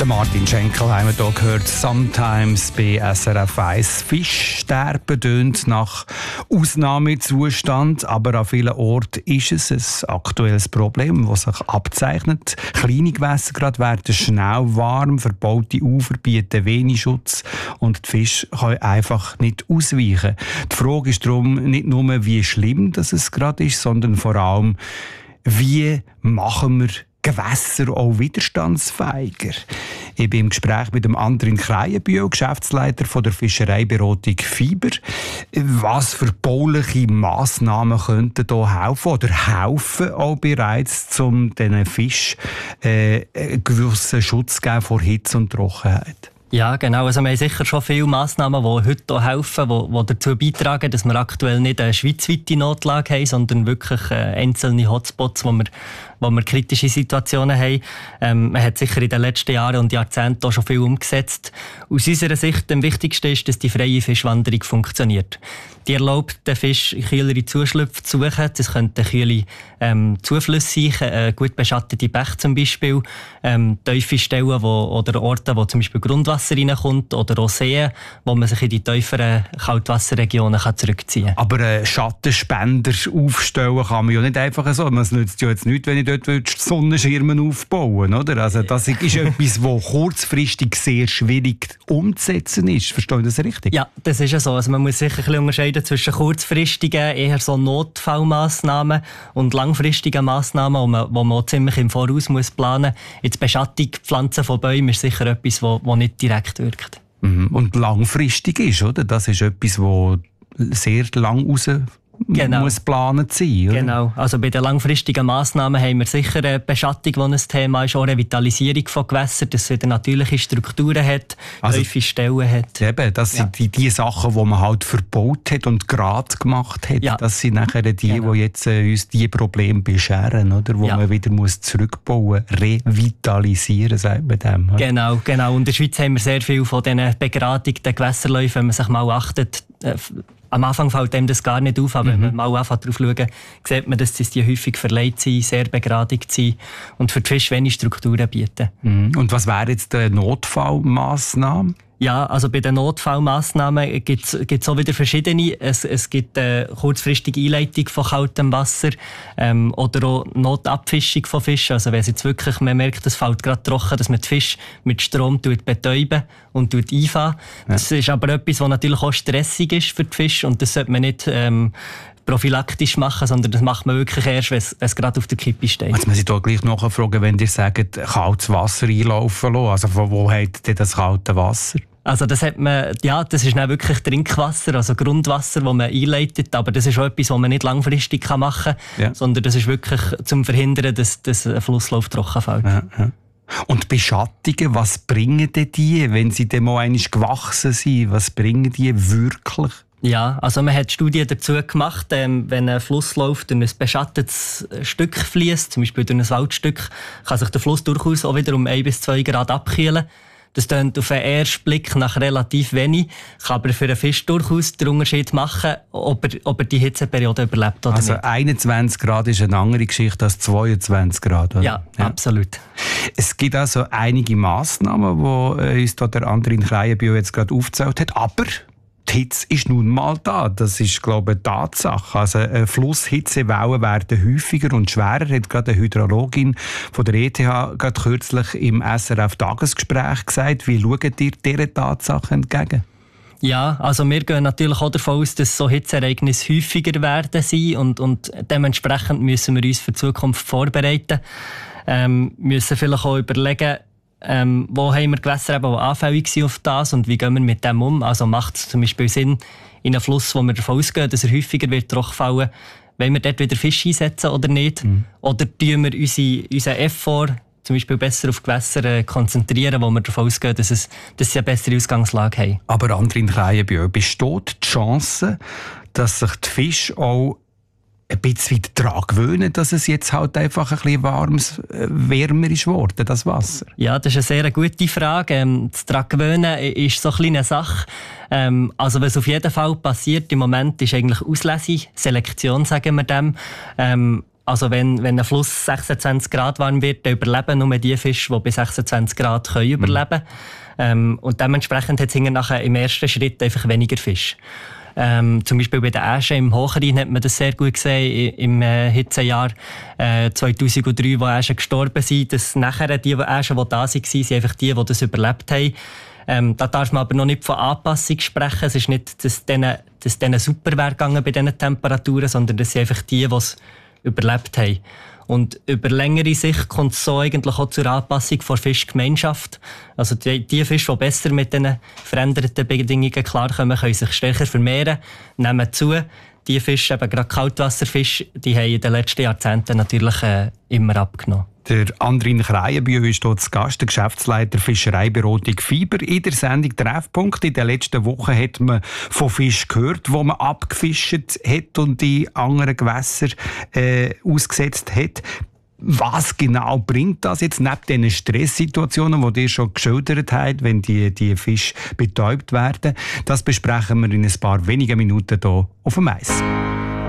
Der Martin Schenkel haben wir hier gehört. Sometimes bei SRF 1. Fischsterben tönt nach Ausnahmezustand, aber an vielen Orten ist es ein aktuelles Problem, das sich abzeichnet. Kleine Gewässer gerade werden schnell warm, verbaute Ufer bieten wenig Schutz und die Fische können einfach nicht ausweichen. Die Frage ist darum nicht nur, wie schlimm das es gerade ist, sondern vor allem, wie machen wir Gewässer auch widerstandsfähiger? Ich bin im Gespräch mit dem Andrin Kreienbühl, Geschäftsleiter von der Fischereiberatung Fiber. Was für bauliche Massnahmen könnten hier helfen oder helfen auch bereits, um diesen Fischen einen gewissen Schutz zu geben vor Hitze und Trockenheit? Ja, genau. Also wir haben sicher schon viele Massnahmen, die heute helfen, die dazu beitragen, dass wir aktuell nicht eine schweizweite Notlage haben, sondern wirklich einzelne Hotspots, wo wir kritische Situationen haben. Man hat sicher in den letzten Jahren und Jahrzehnten auch schon viel umgesetzt. Aus unserer Sicht am wichtigsten ist, dass die freie Fischwanderung funktioniert. Die erlaubt den Fisch, kühlere Zuschlüpfe zu suchen. Das könnten kühle Zuflüsse sein, gut beschattete Bäche zum Beispiel, tiefe Stellen oder Orte, wo zum Beispiel Grundwasser reinkommt oder auch Seen, wo man sich in die tieferen Kaltwasserregionen zurückziehen kann. Aber Schattenspender aufstellen kann man ja nicht einfach so. Es nützt ja jetzt nichts, wenn ich dort Sonnenschirme aufbauen, oder? Also das ist etwas, das kurzfristig sehr schwierig umzusetzen ist. Verstehe ich das richtig? Ja, das ist ja so. Also man muss sicher ein bisschen unterscheiden zwischen kurzfristigen, eher so Notfallmassnahmen und langfristigen Massnahmen, wo man ziemlich im Voraus muss planen muss. Jetzt Beschattung, Pflanzen von Bäumen ist sicher etwas, das nicht direkt wirkt. Und langfristig ist, oder? Das ist etwas, das sehr lang raus muss geplant sein, oder? Genau. Also bei den langfristigen Massnahmen haben wir sicher eine Beschattung, die ein Thema ist, auch Revitalisierung von Gewässern, dass es wieder natürliche Strukturen hat, tiefe Stellen hat. Eben, das sind die Sachen, die man halt verbaut hat und gerade gemacht hat. Ja. Das sind nachher die jetzt uns die Probleme bescheren, oder? Wo man wieder muss zurückbauen, revitalisieren, sagt man dem. Oder? Genau. Und in der Schweiz haben wir sehr viel von diesen begradigten Gewässerläufen, wenn man sich mal achtet. Am Anfang fällt einem das gar nicht auf, aber wenn man mal anfängt drauf schauen, sieht man, dass die häufig verleiht sind, sehr begradigt sind und für die Fische wenig Strukturen bieten. Und was wäre jetzt die Notfallmassnahme? Ja, also bei den Notfallmassnahmen gibt es auch wieder verschiedene. Es gibt kurzfristige Einleitung von kaltem Wasser oder auch Notabfischung von Fischen. Also wenn es jetzt wirklich, man merkt, es fällt gerade trocken, dass man die Fische mit Strom betäuben und einfangen. Das ist aber etwas, was natürlich auch stressig ist für die Fische und das sollte man nicht prophylaktisch machen, sondern das macht man wirklich erst, wenn es gerade auf der Kippe steht. Jetzt muss ich da gleich nachfragen, wenn ihr sagt, kaltes Wasser einlaufen lassen. Also von wo habt ihr das kalte Wasser? Also das hat man, das ist dann wirklich Trinkwasser, also Grundwasser, das man einleitet, aber das ist auch etwas, was man nicht langfristig machen kann, sondern das ist wirklich zum Verhindern, dass ein Flusslauf trocken fällt. Ja. Und Beschattungen, was bringen die, wenn sie dann mal einmal gewachsen sind? Was bringen die wirklich? Ja, also man hat Studien dazu gemacht, wenn ein Flusslauf durch ein beschattetes Stück fließt, zum Beispiel durch ein Waldstück, kann sich der Fluss durchaus auch wieder um 1 bis 2 Grad abkühlen. Das klingt auf den ersten Blick nach relativ wenig, kann aber für einen Fisch durchaus den Unterschied machen, ob er die Hitzeperiode überlebt oder nicht. Also 21 Grad ist eine andere Geschichte als 22 Grad, oder? Ja, absolut. Es gibt also einige Massnahmen, die uns der Andrin Kreienbühl jetzt gerade aufgezählt hat, aber die Hitze ist nun mal da. Das ist, glaube ich, eine Tatsache. Also, Flusshitzewellen werden häufiger und schwerer, hat gerade eine Hydrologin von der ETH gerade kürzlich im SRF-Tagesgespräch gesagt. Wie schaut ihr dieser Tatsache entgegen? Ja, also wir gehen natürlich auch davon aus, dass so Hitzeereignisse häufiger werden sein und dementsprechend müssen wir uns für die Zukunft vorbereiten. Müssen vielleicht auch überlegen, wo haben wir Gewässer, die anfällig sind auf das und wie gehen wir mit dem um? Also macht es zum Beispiel Sinn, in einem Fluss, wo wir davon ausgehen, dass er häufiger wird trockenfallen, wollen wir dort wieder Fische einsetzen oder nicht? Oder tun wir unseren Effort zum Beispiel besser auf Gewässer konzentrieren, wo wir davon ausgehen, dass sie eine bessere Ausgangslage haben? Aber Andrin Kreienbühl, besteht die Chance, dass sich die Fische auch ein bisschen daran gewöhnen, dass es jetzt halt einfach ein bisschen wärmer ist geworden, das Wasser? Ja, das ist eine sehr gute Frage. Das daran gewöhnen ist so eine kleine Sache. Also was auf jeden Fall passiert im Moment, ist eigentlich Auslese, Selektion, sagen wir dem. Also wenn ein Fluss 26 Grad warm wird, dann überleben nur die Fische, die bei 26 Grad können überleben können. Und dementsprechend hat es nachher im ersten Schritt einfach weniger Fisch. Zum Beispiel bei den Äschen im Hochrhein hat man das sehr gut gesehen, im Hitzejahr 2003, wo Äschen gestorben sind, dass nachher die Äschen, die da waren, sind einfach die das überlebt haben. Da darf man aber noch nicht von Anpassung sprechen. Es ist nicht, dass denen super wäre gegangen bei diesen Temperaturen, sondern das sind einfach die es überlebt haben. Und über längere Sicht kommt es so eigentlich auch zur Anpassung der Fischgemeinschaft. Also die Fische, die besser mit diesen veränderten Bedingungen klarkommen, können sich stärker vermehren, nehmen zu. Die Fische, eben gerade Kaltwasserfische, die haben in den letzten Jahrzehnten natürlich immer abgenommen. Der Andrin Kreienbühl ist dort zu Gast, der Geschäftsleiter Fischereiberatung Fiber. In der Sendung Treffpunkt in den letzten Wochen hat man von Fischen gehört, wo man abgefischt hat und die anderen Gewässer ausgesetzt hat. Was genau bringt das jetzt neben diesen Stresssituationen, die ihr schon geschildert habt, wenn die Fische betäubt werden? Das besprechen wir in ein paar wenigen Minuten hier auf dem Eis.